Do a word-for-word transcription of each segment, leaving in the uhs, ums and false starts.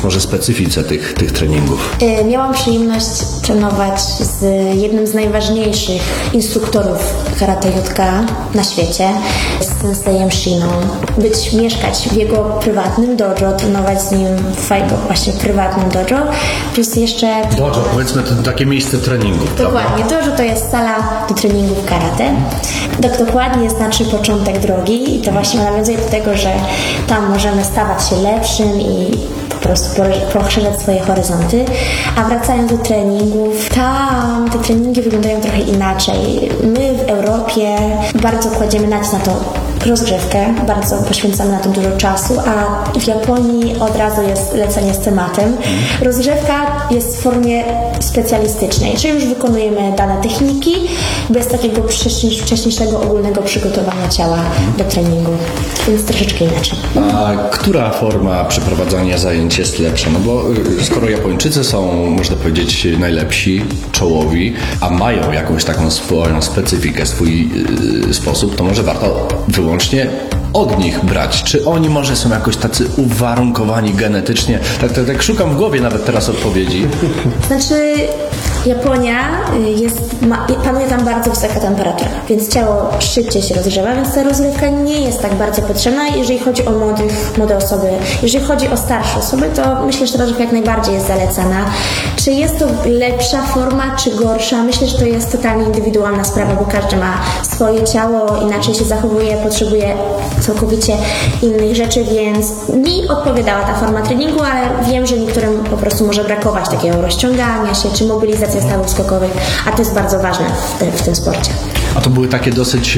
być może specyfice tych, tych treningów? Miałam przyjemność trenować z jednym z najważniejszych instruktorów karate J K na świecie, z sensejem Shiną. Być, mieszkać w jego prywatnym dojo, trenować z nim w jego właśnie prywatnym dojo, plus jeszcze... Dojo, powiedzmy, to takie miejsce treningów, Dokładnie, prawda? dojo to jest sala do treningów karate. Tak dokładnie znaczy początek drogi i to właśnie nawiązuje do tego, że tam możemy stawać się lepszym i po prostu poszerzać swoje horyzonty. A wracając do treningów, tam te treningi wyglądają trochę inaczej. My w Europie bardzo kładziemy nacisk na to rozgrzewkę, bardzo poświęcamy na to dużo czasu, a w Japonii od razu jest lecenie z tematem. Rozgrzewka jest w formie specjalistycznej, czyli już wykonujemy dane techniki bez takiego wcześniejszego ogólnego przygotowania ciała do treningu, więc troszeczkę inaczej. A która forma przeprowadzania zajęć jest lepsza? No bo skoro Japończycy są, można powiedzieć, najlepsi, czołowi, a mają jakąś taką swoją specyfikę, swój yy, sposób, to może warto wyłącznie od nich brać. Czy oni może są jakoś tacy uwarunkowani genetycznie? Tak, tak, tak szukam w głowie nawet teraz odpowiedzi. Znaczy, Japonia jest, ma, panuje tam bardzo wysoka temperatura, więc ciało szybciej się rozgrzewa, więc ta rozgrzewka nie jest tak bardzo potrzebna, jeżeli chodzi o młodych, młode osoby. Jeżeli chodzi o starsze osoby, to myślę, że ta rozgrzewka jak najbardziej jest zalecana. Czy jest to lepsza forma, czy gorsza? Myślę, że to jest totalnie indywidualna sprawa, bo każdy ma swoje ciało, inaczej się zachowuje, potrzebuje całkowicie innych rzeczy, więc mi odpowiadała ta forma treningu, ale wiem, że niektórym po prostu może brakować takiego rozciągania się, czy mobilizacji stawów skokowych, a to jest bardzo ważne w, te, w tym sporcie. A to były takie dosyć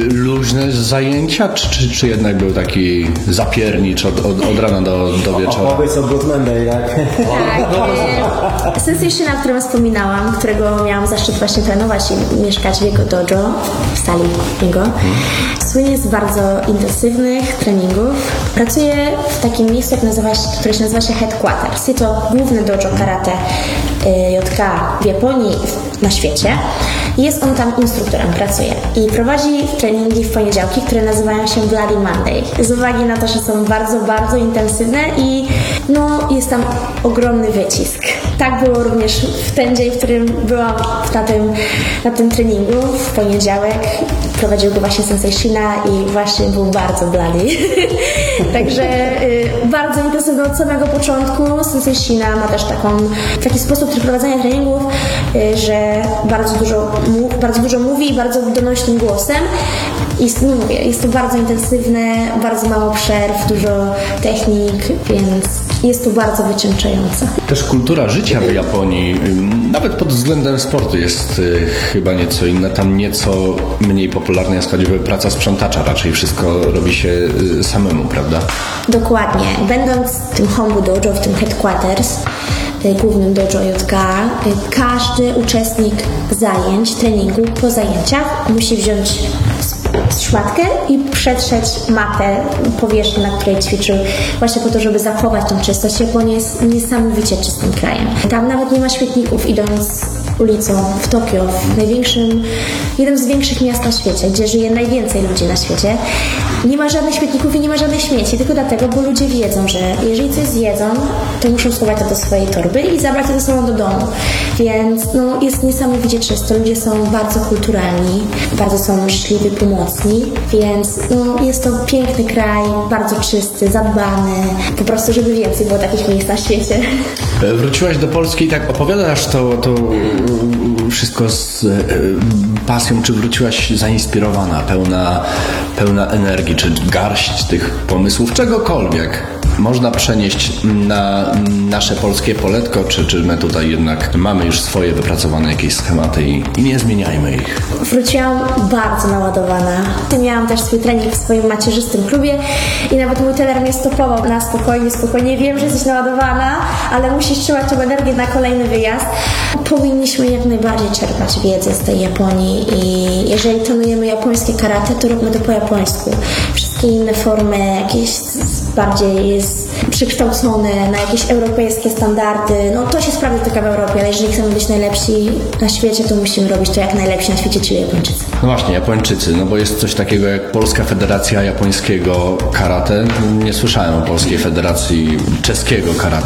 luźne zajęcia, czy, czy, czy jednak był taki zapiernicz od, od, od rana do, do wieczora? Opowiedz o Blood Monday, tak? Tak. Sensei Shina, o którym wspominałam, którego miałam zaszczyt właśnie trenować i mieszkać w jego dojo, w sali jego, słynie z bardzo intensywnych treningów. Pracuje w takim miejscu, jak nazywa się, które się nazywa się Headquarters. Jest to główne dojo karate J K w Japonii, na świecie. Jest on tam instruktorem, pracuje i prowadzi treningi w poniedziałki, które nazywają się Bloody Monday. Z uwagi na to, że są bardzo, bardzo intensywne i no, jest tam ogromny wycisk. Tak było również w ten dzień, w którym byłam na tym, na tym treningu, w poniedziałek. Prowadził go właśnie Sensei Shina i właśnie był bardzo bloody. Także y, bardzo intensywny od samego początku. Sensei Shina ma też taką, taki sposób przeprowadzania treningów, y, że bardzo dużo, mu, bardzo dużo mówi i bardzo donośnym głosem. I no mówię, jest to bardzo intensywne, bardzo mało przerw, dużo technik, więc jest to bardzo wycieńczające. Też kultura życia w Japonii, nawet pod względem sportu, jest y, chyba nieco inna. Tam nieco mniej popularna jest choćby praca sprzątacza. Raczej wszystko robi się y, samemu, prawda? Dokładnie. Będąc w tym Hombu Dojo, w tym Headquarters, y, głównym dojo J K, y, każdy uczestnik zajęć, treningu po zajęciach musi wziąć szmatkę i przetrzeć matę, powierzchnię, na której ćwiczył, właśnie po to, żeby zachować tą czystość. Japonia jest niesamowicie czystym krajem. Tam nawet nie ma śmietników, idąc ulicą w Tokio, w największym, jednym z większych miast na świecie, gdzie żyje najwięcej ludzi na świecie. Nie ma żadnych śmietników i nie ma żadnych śmieci, tylko dlatego, bo ludzie wiedzą, że jeżeli coś zjedzą, to muszą schować to do swojej torby i zabrać to ze sobą do domu. Więc no, jest niesamowicie czysto. Ludzie są bardzo kulturalni, bardzo są życzliwi, pomocni, więc no, jest to piękny kraj, bardzo czysty, zadbany. Po prostu, żeby więcej było takich miejsc na świecie. Wróciłaś do Polski i tak opowiadasz to, to wszystko z e, pasją. Czy wróciłaś zainspirowana, pełna, pełna energii, czy garść tych pomysłów, czegokolwiek można przenieść na nasze polskie poletko, czy, czy my tutaj jednak mamy już swoje wypracowane jakieś schematy i, i nie zmieniajmy ich? Wróciłam bardzo naładowana. Miałam też swój trening w swoim macierzystym klubie i nawet mój trener mnie stopował na spokojnie, spokojnie. Wiem, że jesteś naładowana, ale musisz trzymać tą energię na kolejny wyjazd. Powinniśmy jak najbardziej czerpać wiedzę z tej Japonii i jeżeli trenujemy japońskie karate, to róbmy to po japońsku. Wszystkie inne formy jakieś bardziej przekształcone na jakieś europejskie standardy. No to się sprawdza tylko w Europie, ale jeżeli chcemy być najlepsi na świecie, to musimy robić to jak najlepsi na świecie, czyli Japończycy. No właśnie, Japończycy, no bo jest coś takiego jak Polska Federacja Japońskiego Karate. Nie słyszałem o Polskiej Federacji Czeskiego Karate.